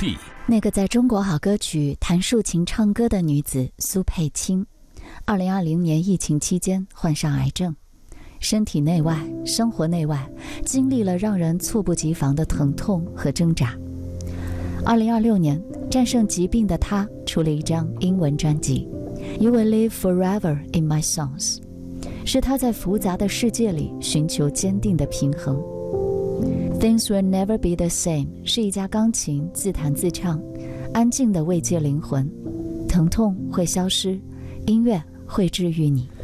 地。 那个在中国好歌曲弹竖琴唱歌的女子苏佩青，2020年疫情期间患上癌症，身体内外、生活内外经历了让人猝不及防的疼痛和挣扎。2026年，战胜疾病的她出了一张英文专辑《You Will Live Forever in My Songs》，是她在复杂的世界里寻求坚定的平衡。Things Will Never Be the Same 是一架钢琴自弹自唱，安静地慰藉灵魂。疼痛会消失，音乐会治愈你。